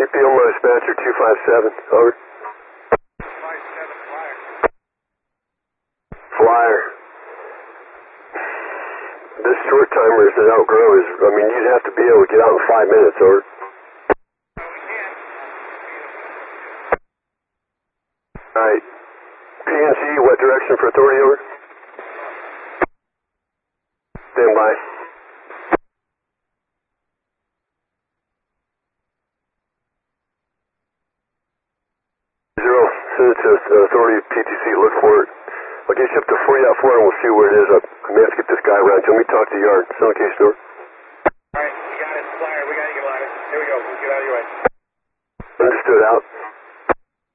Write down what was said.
McBeal, dispatcher 257, over. 57 flyer. Flyer. This short timers that outgrow is, I mean, you'd have to be able to get out in 5 minutes, over. Alright. PNC, what direction for authority, over? Stand by. Zero, send it to authority PTC, look for it. I'll get you up to 40 out 4 and we'll see where it is. I may have to get this guy around. Tell me talk to the yard. Send location, over. Alright, you got it, flyer. We got to get ladder. Here we go. Get out of your way. Understood, out.